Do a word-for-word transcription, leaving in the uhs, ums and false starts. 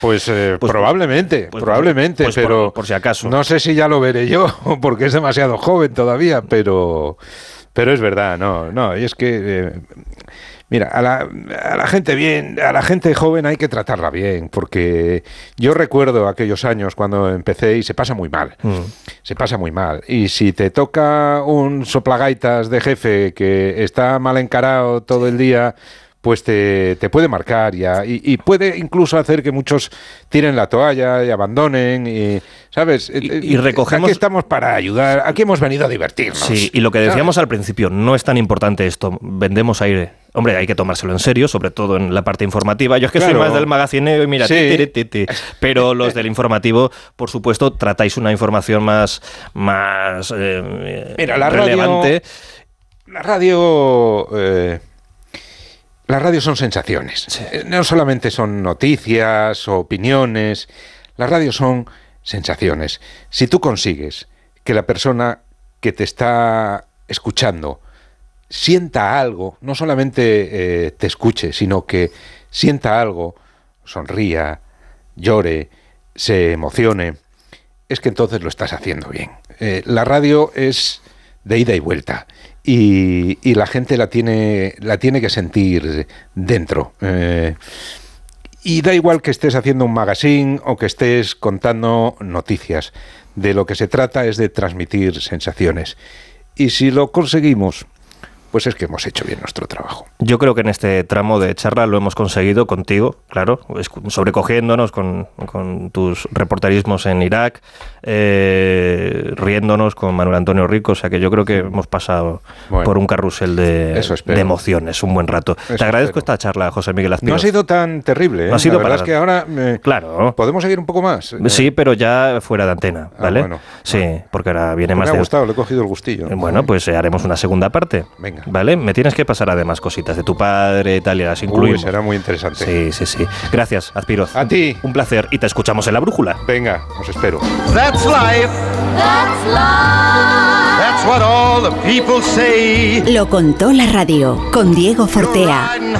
Pues, eh, pues probablemente, pues, probablemente, pues pero por, por si acaso. No sé si ya lo veré yo, porque es demasiado joven todavía, pero, pero es verdad, no, no, y es que, eh, mira, a la, a la gente bien, a la gente joven hay que tratarla bien, porque yo recuerdo aquellos años cuando empecé y se pasa muy mal, mm. se pasa muy mal, y si te toca un soplagaitas de jefe que está mal encarado todo el día, pues te, te puede marcar ya, y, y puede incluso hacer que muchos tiren la toalla y abandonen, y, ¿sabes? Y, y recogemos... Aquí estamos para ayudar, aquí hemos venido a divertirnos. Sí, y lo que decíamos ¿sabes? Al principio, no es tan importante esto, vendemos aire. Hombre, hay que tomárselo en serio, sobre todo en la parte informativa. Yo es que claro. soy más del magacineo y mira, sí. ti, ti, ti, ti. Pero los del informativo, por supuesto, tratáis una información más, más eh, mira, la relevante. Radio, la radio... Eh, Las radios son sensaciones, sí. No solamente son noticias o opiniones, las radios son sensaciones. Si tú consigues que la persona que te está escuchando sienta algo, no solamente eh, te escuche, sino que sienta algo, sonría, llore, se emocione, es que entonces lo estás haciendo bien. Eh, la radio es de ida y vuelta. Y, y la gente la tiene, la tiene que sentir dentro. Eh, y da igual que estés haciendo un magazine o que estés contando noticias. De lo que se trata es de transmitir sensaciones. Y si lo conseguimos, pues es que hemos hecho bien nuestro trabajo. Yo creo que en este tramo de charla lo hemos conseguido contigo, claro, sobrecogiéndonos con, con tus reporterismos en Irak, eh, riéndonos con Manuel Antonio Rico, o sea que yo creo que hemos pasado bueno, por un carrusel de, de emociones, un buen rato. Eso Te agradezco espero. Esta charla, José Miguel Azpiroz. No ha sido tan terrible, ¿eh? No ha sido La verdad para... es que ahora eh, claro. podemos seguir un poco más. Sí, pero ya fuera de antena, ¿vale? Ah, bueno, sí, bueno. Porque ahora viene me más me de... Me ha gustado, le he cogido el gustillo. Bueno, pues eh, haremos una segunda parte. Venga. ¿Vale? Me tienes que pasar además cositas de tu padre y tal, y las incluimos. Uy, será muy interesante. Sí, sí, sí. Gracias, Azpiroz. A ti. Un placer. Y te escuchamos en La Brújula. Venga, os espero. That's life. That's life. That's what all the people say. Lo contó la radio con Diego Fortea.